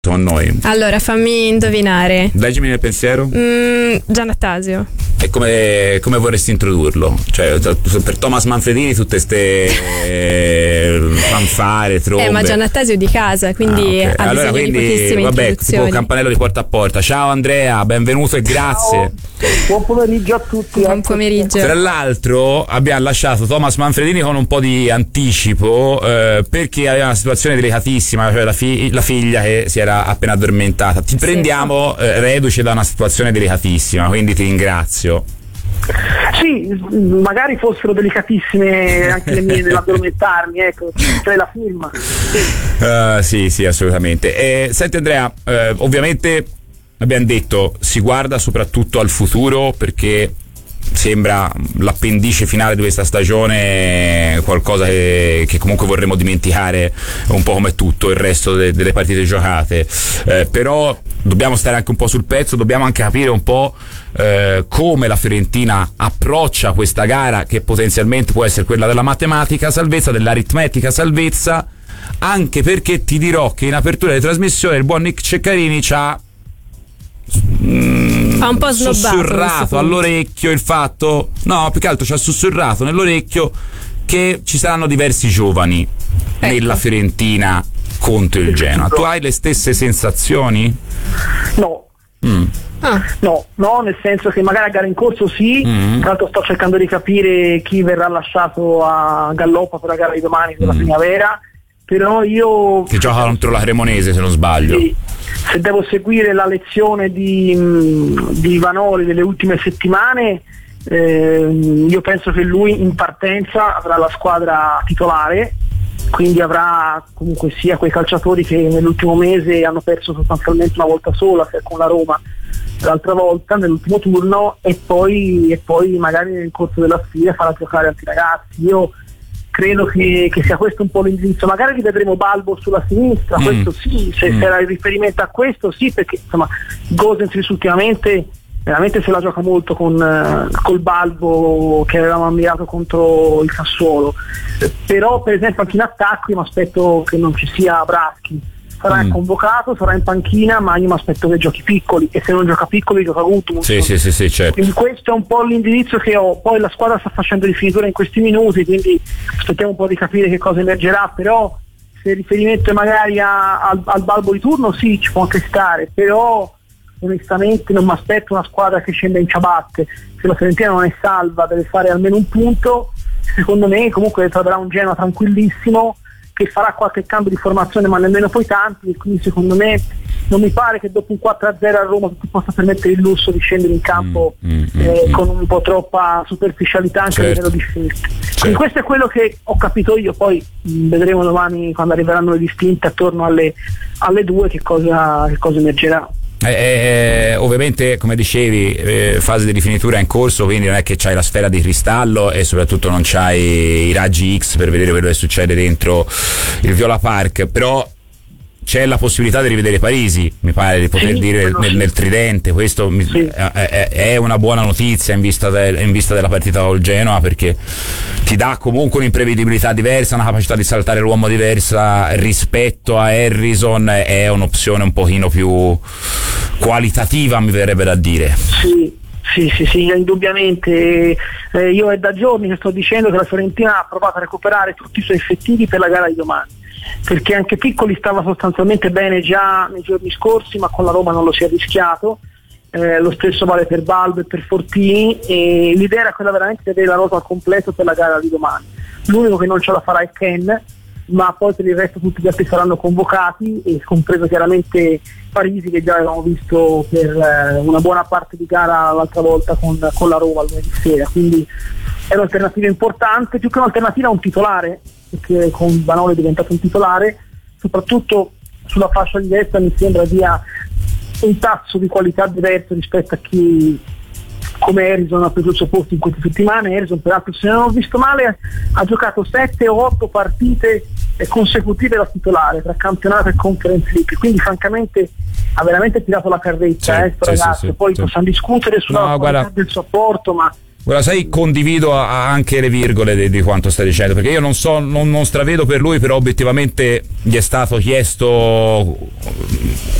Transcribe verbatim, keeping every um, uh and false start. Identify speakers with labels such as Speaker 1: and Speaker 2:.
Speaker 1: con noi.
Speaker 2: Allora, fammi indovinare.
Speaker 1: Leggimi nel pensiero.
Speaker 2: Mm, Giannattasio.
Speaker 1: E come, come vorresti introdurlo? Cioè, per Thomas Manfredini tutte ste eh, fanfare, trombe.
Speaker 2: Eh, ma Giannattasio è di casa, quindi
Speaker 1: ah, okay.
Speaker 2: ha
Speaker 1: allora,
Speaker 2: bisogno
Speaker 1: quindi,
Speaker 2: di pochissime
Speaker 1: vabbè,
Speaker 2: introduzioni.
Speaker 1: tipo campanello di porta a porta. Ciao Andrea, benvenuto e grazie.
Speaker 3: Ciao. Buon pomeriggio a tutti.
Speaker 2: Buon pomeriggio.
Speaker 1: Tra l'altro abbiamo lasciato Thomas Manfredini con un po' di anticipo eh, perché aveva una situazione delicatissima, cioè la, fi- la figlia che si era appena addormentata. Ti sì. prendiamo eh, reduce da una situazione delicatissima, quindi ti ringrazio.
Speaker 3: Sì, magari fossero delicatissime anche le mie nell'addormentarmi, ecco, c'è la firma.
Speaker 1: Uh, sì, sì, assolutamente. Eh, senti Andrea, eh, ovviamente abbiamo detto si guarda soprattutto al futuro perché sembra l'appendice finale di questa stagione, qualcosa che, che comunque vorremmo dimenticare un po' come tutto il resto de, delle partite giocate, eh, però dobbiamo stare anche un po' sul pezzo, dobbiamo anche capire un po' eh, come la Fiorentina approccia questa gara che potenzialmente può essere quella della matematica salvezza, dell'aritmetica salvezza, anche perché ti dirò che in apertura di trasmissione il buon Nick Ceccarini c'ha
Speaker 2: Mm, ha un po' snobbato,
Speaker 1: sussurrato all'orecchio il fatto, no, più che altro ci ha sussurrato nell'orecchio che ci saranno diversi giovani ecco. nella Fiorentina contro il Genoa. Tu hai le stesse sensazioni?
Speaker 3: No.
Speaker 1: Mm.
Speaker 3: Ah. No, no, nel senso che magari a gara in corso sì, mm. tanto sto cercando di capire chi verrà lasciato a Galloppa per la gara di domani per mm. la primavera, però io...
Speaker 1: Che gioca contro la Cremonese se non sbaglio.
Speaker 3: Sì. Se devo seguire la lezione di, di Vanoli delle ultime settimane, eh, io penso che lui in partenza avrà la squadra titolare, quindi avrà comunque sia quei calciatori che nell'ultimo mese hanno perso sostanzialmente una volta sola, sia con la Roma l'altra volta nell'ultimo turno, e poi, e poi magari nel corso della sfida farà giocare altri ragazzi. Io credo che, che sia questo un po' l'indirizzo, magari rivedremo Balbo sulla sinistra, mm. questo sì, se mm. era il riferimento a questo sì, perché insomma Gosens ultimamente veramente se la gioca molto con uh, col Balbo che avevamo ammirato contro il Sassuolo, eh, però per esempio anche in attacco io mi aspetto che non ci sia Braschi, sarà mm. convocato, sarà in panchina, ma io mi aspetto che giochi piccoli, e se non gioca piccoli gioca Guttumus.
Speaker 1: Sì, sì, sì, sì, certo.
Speaker 3: Quindi questo è un po' l'indirizzo che ho. Poi la squadra sta facendo rifinitura in questi minuti, quindi aspettiamo un po' di capire che cosa emergerà, però se il riferimento è magari a, al, al Balbo di turno sì, ci può anche stare, però onestamente non mi aspetto una squadra che scenda in ciabatte. Se la Fiorentina non è salva deve fare almeno un punto, secondo me comunque troverà un Genoa tranquillissimo che farà qualche cambio di formazione ma nemmeno poi tanti, e quindi secondo me non mi pare che dopo un quattro a zero a Roma tu ti possa permettere il lusso di scendere in campo mm, mm, eh, mm. con un po' troppa superficialità anche certo. a livello di scelta. Certo. Quindi questo è quello che ho capito io, poi mh, vedremo domani quando arriveranno le distinte attorno alle, alle due che cosa, che cosa emergerà.
Speaker 1: Eh, eh, ovviamente come dicevi eh, fase di rifinitura in corso, quindi non è che c'hai la sfera di cristallo e soprattutto non c'hai i raggi X per vedere quello che succede dentro il Viola Park, però c'è la possibilità di rivedere Parisi, mi pare di poter
Speaker 3: sì,
Speaker 1: dire nel, nel tridente. Questo mi,
Speaker 3: sì.
Speaker 1: è, è, è una buona notizia in vista, de, in vista della partita col Genoa, perché ti dà comunque un'imprevedibilità diversa, una capacità di saltare l'uomo diversa rispetto a Harrison, è un'opzione un pochino più qualitativa, mi verrebbe da dire.
Speaker 3: Sì. Sì, sì, sì, indubbiamente. Eh, io è da giorni che sto dicendo che la Fiorentina ha provato a recuperare tutti i suoi effettivi per la gara di domani, perché anche Piccoli stava sostanzialmente bene già nei giorni scorsi, ma con la Roma non lo si è rischiato. Eh, lo stesso vale per Balbo e per Fortini, e l'idea era quella veramente di avere la rosa al completo per la gara di domani. L'unico che non ce la farà è Ken, ma poi per il resto tutti gli altri saranno convocati, e compreso chiaramente Parisi, che già avevamo visto per eh, una buona parte di gara l'altra volta con, con la Roma lunedì sera, quindi è un'alternativa importante, più che un'alternativa a un titolare, perché con Vanoli è diventato un titolare, soprattutto sulla fascia di destra mi sembra dia un tasso di qualità diverso rispetto a chi come Harrison ha preso il suo posto in queste settimane. Harrison peraltro, se non ho visto male, ha giocato sette o otto partite consecutive da titolare tra campionato e Conference League, quindi francamente ha veramente tirato la carretta, sì, eh, sto sì, ragazzo, sì, poi sì. possiamo discutere sulla
Speaker 1: no,
Speaker 3: qualità
Speaker 1: guarda,
Speaker 3: del suo apporto, ma
Speaker 1: Guarda, sai, condivido a, a anche le virgole di, di quanto stai dicendo, perché io non so, non, non stravedo per lui, però obiettivamente gli è stato chiesto